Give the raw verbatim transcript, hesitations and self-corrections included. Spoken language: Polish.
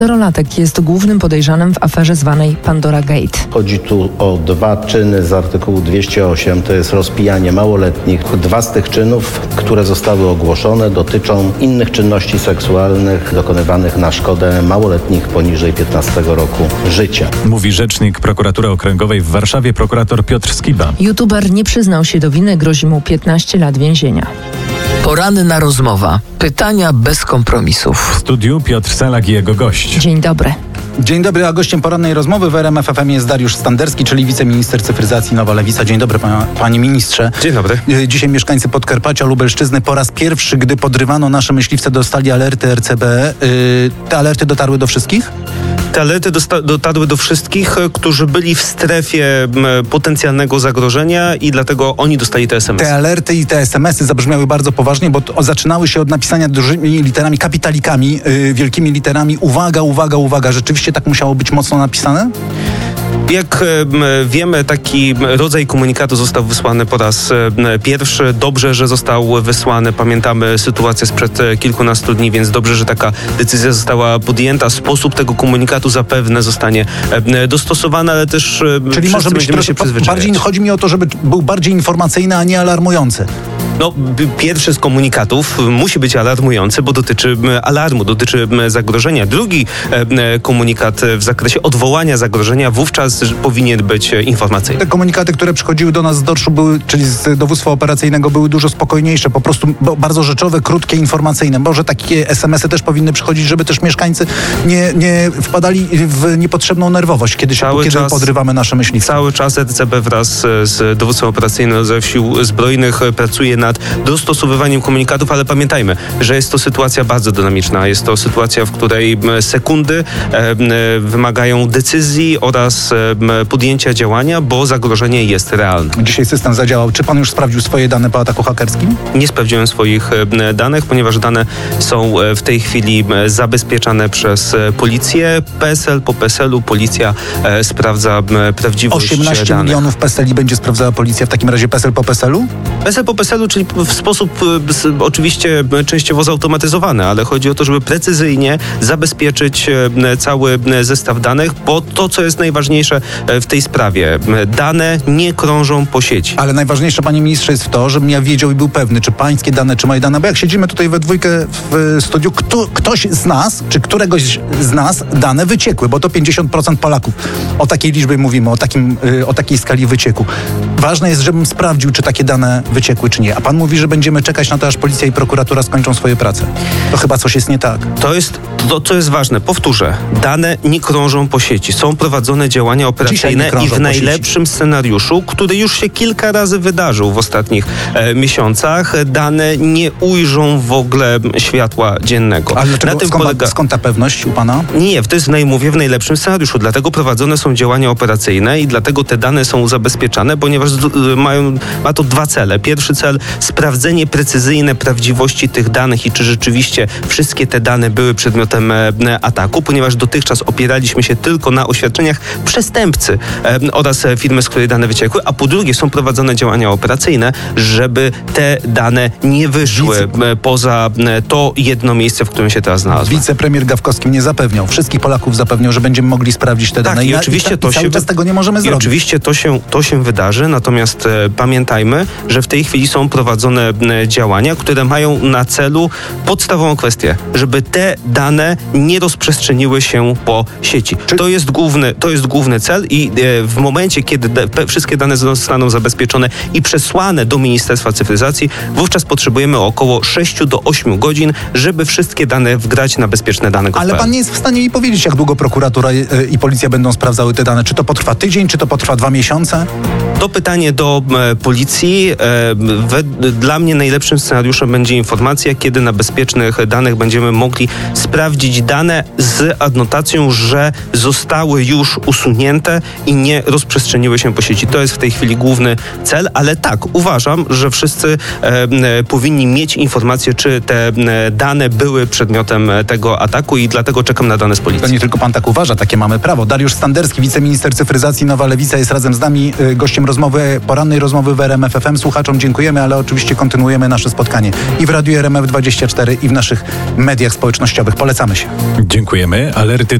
Czterolatek jest głównym podejrzanym w aferze zwanej Pandora Gate. Chodzi tu o dwa czyny z artykułu dwieście osiem, to jest rozpijanie małoletnich. Dwa z tych czynów, które zostały ogłoszone, dotyczą innych czynności seksualnych dokonywanych na szkodę małoletnich poniżej piętnastego roku życia. Mówi rzecznik Prokuratury Okręgowej w Warszawie, prokurator Piotr Skiba. YouTuber nie przyznał się do winy, grozi mu piętnaście lat więzienia. Poranna rozmowa. Pytania bez kompromisów. W studiu Piotr Salak i jego gość. Dzień dobry. Dzień dobry, a gościem porannej rozmowy w R M F F M jest Dariusz Standerski, czyli wiceminister cyfryzacji Nowa Lewica. Dzień dobry, pa, panie ministrze. Dzień dobry. Dzisiaj mieszkańcy Podkarpacia, Lubelszczyzny po raz pierwszy, gdy podrywano nasze myśliwce, dostali alerty R C B. Te alerty dotarły do wszystkich? Te alerty dosta- dotarły do wszystkich, którzy byli w strefie m, potencjalnego zagrożenia i dlatego oni dostali te es em esy. Te alerty i te es em esy zabrzmiały bardzo poważnie, bo to zaczynały się od napisania dużymi literami, kapitalikami, yy, wielkimi literami. Uwaga, uwaga, uwaga. Rzeczywiście tak musiało być mocno napisane? Jak wiemy, taki rodzaj komunikatu został wysłany po raz pierwszy. Dobrze, że został wysłany. Pamiętamy sytuację sprzed kilkunastu dni, więc dobrze, że taka decyzja została podjęta. Sposób tego komunikatu zapewne zostanie dostosowany, ale też Czyli może być będziemy się przyzwyczajać. Bardziej, chodzi mi o to, żeby był bardziej informacyjny, a nie alarmujący. No, pierwszy z komunikatów musi być alarmujący, bo dotyczy alarmu, dotyczy zagrożenia. Drugi komunikat w zakresie odwołania zagrożenia wówczas powinien być informacyjny. Te komunikaty, które przychodziły do nas z dorszu, były, czyli z dowództwa operacyjnego, były dużo spokojniejsze, po prostu bardzo rzeczowe, krótkie, informacyjne. Może takie es em esy też powinny przychodzić, żeby też mieszkańcy nie, nie wpadali w niepotrzebną nerwowość, kiedy, się, kiedy czas, podrywamy nasze myśliwce. Cały czas R C B wraz z dowództwem operacyjnym Rodzajowych Sił Zbrojnych pracuje nad dostosowywaniem komunikatów, ale pamiętajmy, że jest to sytuacja bardzo dynamiczna. Jest to sytuacja, w której sekundy e, wymagają decyzji oraz e, podjęcia działania, bo zagrożenie jest realne. Dzisiaj system zadziałał. Czy pan już sprawdził swoje dane po ataku hakerskim? Nie sprawdziłem swoich e, danych, ponieważ dane są w tej chwili zabezpieczane przez policję. P E S L po P E S L u policja e, sprawdza e, prawdziwość danych. osiemnaście milionów P E S L i będzie sprawdzała policja w takim razie P E S L po P E S L u? P E S L po P E S L u, czyli w sposób e, oczywiście częściowo zautomatyzowany, ale chodzi o to, żeby precyzyjnie zabezpieczyć e, cały zestaw danych, bo to, co jest najważniejsze w tej sprawie, dane nie krążą po sieci. Ale najważniejsze, panie ministrze, jest w to, żebym ja wiedział i był pewny, czy pańskie dane, czy moje dane, bo jak siedzimy tutaj we dwójkę w studiu, kto, ktoś z nas, czy któregoś z nas dane wyciekły, bo to pięćdziesiąt procent Polaków. O takiej liczbie mówimy, o, takim, o takiej skali wycieku. Ważne jest, żebym sprawdził, czy takie dane wyciekły, czy nie. A pan mówi, że będziemy czekać na to, aż policja i prokuratura skończą swoje prace. To chyba coś jest nie tak. To jest to, co jest ważne. Powtórzę, dane nie krążą po sieci. Są prowadzone działania operacyjne i w najlepszym scenariuszu, który już się kilka razy wydarzył w ostatnich e, miesiącach, dane nie ujrzą w ogóle światła dziennego. Ale dlaczego, na tym skąd, polega... skąd ta pewność u pana? Nie, to jest, mówię, w najlepszym scenariuszu. Dlatego prowadzone są działania operacyjne i dlatego te dane są zabezpieczane, ponieważ mają, ma to dwa cele. Pierwszy cel, sprawdzenie precyzyjne prawdziwości tych danych i czy rzeczywiście wszystkie te dane były przedmiotem e, ataku, ponieważ dotychczas opieraliśmy się tylko na oświadczeniach przestępcy e, oraz firmy, z której dane wyciekły, a po drugie są prowadzone działania operacyjne, żeby te dane nie wyszły Wice... poza to jedno miejsce, w którym się teraz znalazły. Wicepremier Gawkowski mnie zapewniał, wszystkich Polaków zapewniał, że będziemy mogli sprawdzić te tak, dane. I, I oczywiście i, to i cały się czas tego nie możemy i zrobić. Oczywiście to się, to się wydarzy, natomiast e, pamiętajmy, że w tej chwili są prowadzone e, działania, które mają na celu podstawową kwestię, żeby te dane nie rozprzestrzeniły się po sieci. Czy... To jest główny, to jest główny cel i e, w momencie, kiedy de, wszystkie dane zostaną zabezpieczone i przesłane do Ministerstwa Cyfryzacji, wówczas potrzebujemy około sześć do ośmiu godzin, żeby wszystkie dane wgrać na bezpieczne dane. Ale pan nie jest w stanie mi powiedzieć, jak długo prokuratura i, i policja będą sprawdzały te dane. Czy to potrwa tydzień, czy to potrwa dwa miesiące? To pytanie do e, policji. E, we, dla mnie najlepszym scenariuszem będzie informacja, kiedy na bezpiecznych danych będziemy mogli sprawdzić dane z adnotacją, że zostały już usunięte i nie rozprzestrzeniły się po sieci. To jest w tej chwili główny cel, ale tak, uważam, że wszyscy e, e, powinni mieć informację, czy te e, dane były przedmiotem tego ataku i dlatego czekam na dane z policji. To nie tylko pan tak uważa, takie mamy prawo. Dariusz Standerski, wiceminister cyfryzacji Nowa Lewica jest razem z nami, gościem rozmowy, porannej rozmowy w R M F F M. Słuchaczom dziękujemy, ale oczywiście kontynuujemy nasze spotkanie i w Radiu R M F dwadzieścia cztery, i w naszych mediach społecznościowych. Polecamy się. Dziękujemy. Alerty